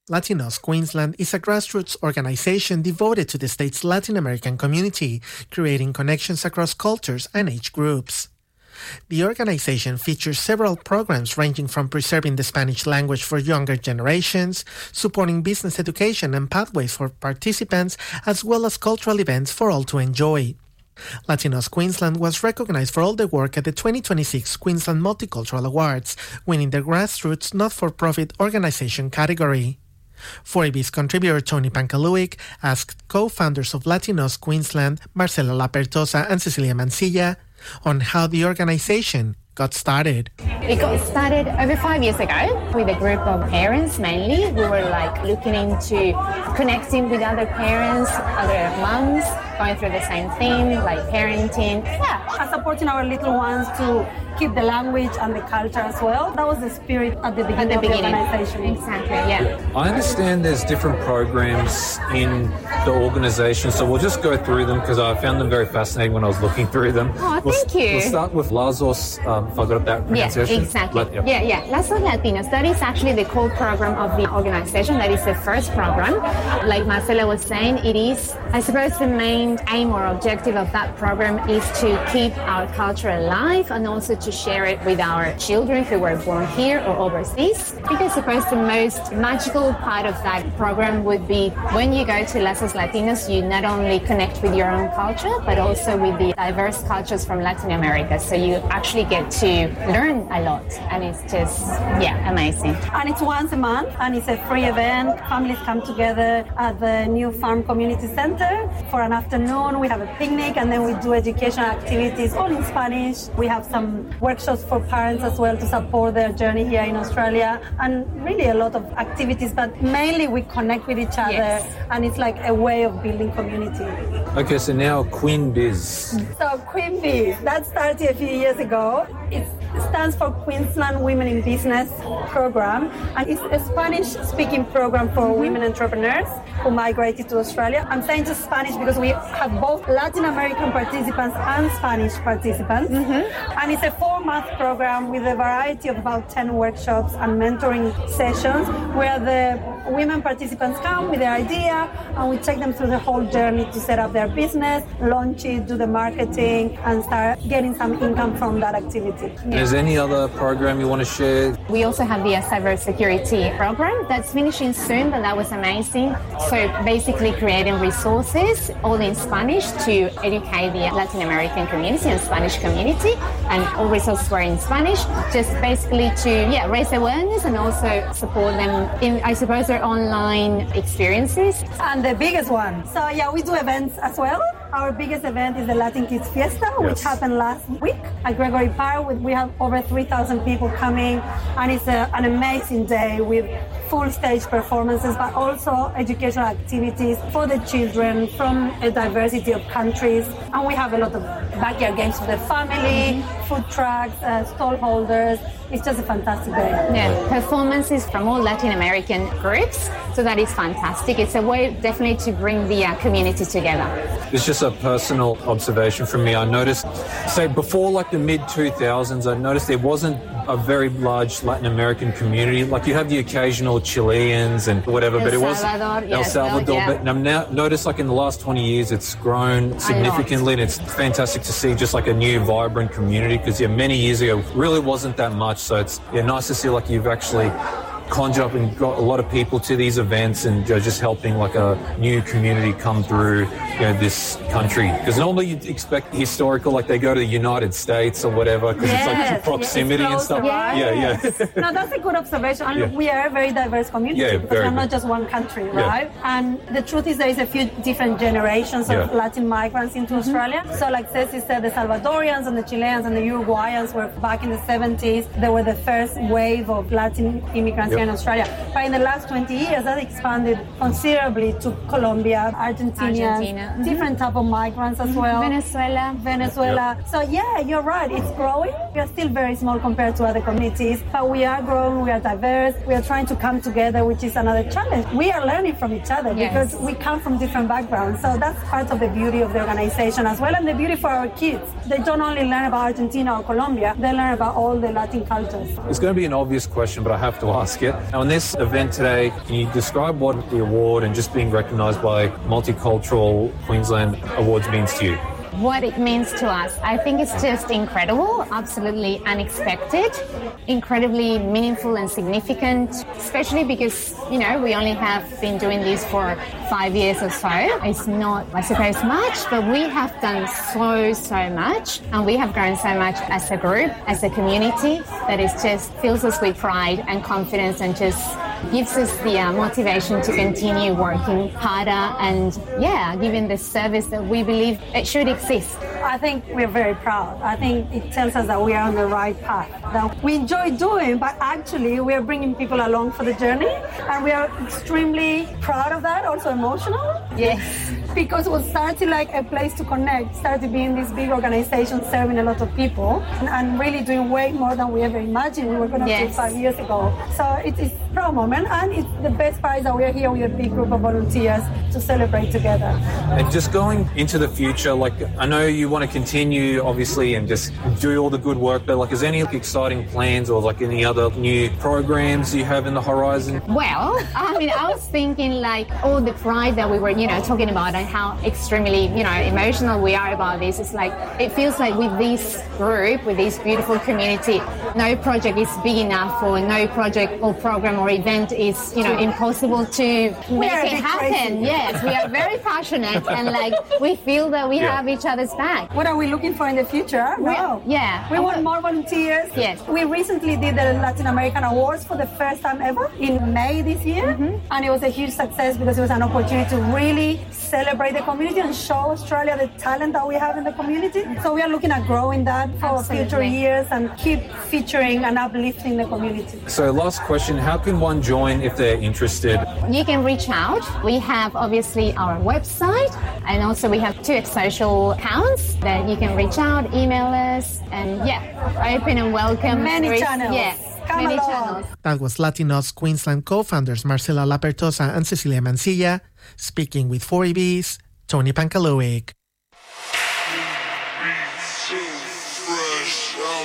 Latinos Queensland is a grassroots organization devoted to the state's Latin American community, creating connections across cultures and age groups. The organization features several programs ranging from preserving the Spanish language for younger generations, supporting business education and pathways for participants, as well as cultural events for all to enjoy. Latinos Queensland was recognized for all the work at the 2026 Queensland Multicultural Awards, winning the Grassroots Not-for-Profit Organization category. 4AB's contributor Tony Pankaluik asked co-founders of Latinos Queensland, Marcela Lapertosa and Cecilia Mancilla, on how the organization got started. It got started over 5 years ago with a group of parents mainly. We were looking into connecting with other parents, other moms, going through the same thing, like parenting. And supporting our little ones to keep the language and the culture as well. That was the spirit at the beginning of the organization. Exactly, yeah. I understand there's different programs in the organization, so we'll just go through them because I found them very fascinating when I was looking through them. Oh, thank you. We'll start with Lazos, if I got that pronunciation. Yeah, exactly. Lazos Latinos, that is actually the core program of the organization. That is the first program. Like Marcela was saying, it is, I suppose, the main aim or objective of that program is to keep our culture alive and also to share it with our children who were born here or overseas. I think I suppose the most magical part of that program would be when you go to Lazos Latinos, you not only connect with your own culture, but also with the diverse cultures from Latin America. So you actually get to learn a lot, and it's just, amazing. And it's once a month, and it's a free event. Families come together at the New Farm Community Center for an afternoon. We have a picnic, and then we do educational activities, all in Spanish. We have some workshops for parents as well to support their journey here in Australia, and really a lot of activities, but mainly we connect with each other, and it's like a way of building community. Okay, so now Queen Biz. So Queen Biz, that started a few years ago. It stands for Queensland Women in Business program, and it's a Spanish-speaking program for women entrepreneurs who migrated to Australia. I'm saying just Spanish because we have both Latin American participants and Spanish participants. And it's a 4-month program with a variety of about 10 workshops and mentoring sessions where the women participants come with their idea and we take them through the whole journey to set up their business, launch it, do the marketing, and start getting some income from that activity. Is there any other program you want to share? We also have the cybersecurity program that's finishing soon, but that was amazing. So basically creating resources all in Spanish to educate the Latin American community and Spanish community, and all resources were in Spanish, just basically to raise awareness and also support them in, I suppose, their online experiences. And the biggest one. So we do events as well. Our biggest event is the Latin Kids Fiesta, which happened last week at Gregory Park. We have over 3,000 people coming, and it's an amazing day with full stage performances, but also educational activities for the children from a diversity of countries. And we have a lot of backyard games for the family, food trucks, stall holders. It's just a fantastic day. Yeah, performances from all Latin American groups, so that is fantastic. It's a way definitely to bring the community together. It's just a personal observation from me. I noticed, say, before the mid-2000s, I noticed there wasn't a very large Latin American community. Like you have the occasional Chileans and whatever, but it was El Salvador. But I've now noticed in the last 20 years it's grown significantly, and it's fantastic to see just a new vibrant community because many years ago really wasn't that much. So it's nice to see you've actually conjure up and got a lot of people to these events and just helping a new community come through this country, because normally you'd expect historical they go to the United States or whatever because it's proximity and stuff. No, that's a good observation, and we are a very diverse community because we're not just one country, right? And the truth is there is a few different generations of Latin migrants into Australia. So like Ceci said, the Salvadorians and the Chileans and the Uruguayans were back in the 70s. They were the first wave of Latin immigrants in Australia. But in the last 20 years, that expanded considerably to Colombia, Argentina. Different type of migrants as well. Venezuela. So you're right. It's growing. We are still very small compared to other communities, but we are growing. We are diverse. We are trying to come together, which is another challenge. We are learning from each other because we come from different backgrounds. So that's part of the beauty of the organization as well, and the beauty for our kids. They don't only learn about Argentina or Colombia, they learn about all the Latin cultures. It's going to be an obvious question, but I have to ask it. Australia. On this event today, can you describe what the award and just being recognised by Multicultural Queensland Awards means to you? What it means to us, I think it's just incredible, absolutely unexpected, incredibly meaningful and significant, especially because, you know, we only have been doing this for 5 years or so. It's not, I suppose, much, but we have done so much, and we have grown so much as a group, as a community, that it just fills us with pride and confidence and just gives us the motivation to continue working harder and, giving the service that we believe it should exist. I think we're very proud. I think it tells us that we are on the right path, that we enjoy doing, but actually we are bringing people along for the journey, and we are extremely proud of that, also emotional. Yes. Because it was starting like a place to connect, started being this big organization serving a lot of people and really doing way more than we ever imagined we were going to do 5 years ago. So it is a proud moment, and it's the best part is that we are here with a big group of volunteers to celebrate together. And just going into the future, like I know you want to continue obviously and just do all the good work, but like is there any exciting plans or like any other new programs you have in the horizon? Well, I mean, I was thinking like all the pride that we were, talking about and how extremely, emotional we are about this. It's like, it feels like with this group, with this beautiful community, no project is big enough, or no project or program or event is, impossible to make it happen. Crazy. Yes, we are very passionate and like we feel that we have each other's back. What are we looking for in the future? We want more volunteers. Yes. We recently did the Latin American Awards for the first time ever in May this year, and it was a huge success because it was an opportunity to really celebrate the community and show Australia the talent that we have in the community. So we are looking at growing that for future years and keep featuring and uplifting the community. So last question, how can one join if they're interested? You can reach out. We have obviously our website, and also we have 2 social accounts that you can reach out, email us, and open and welcome. Many channels. Yes. Many channels. That was Latinos Queensland co-founders Marcela Lapertosa and Cecilia Mancilla, speaking with 4EB's Tony Pankalowic.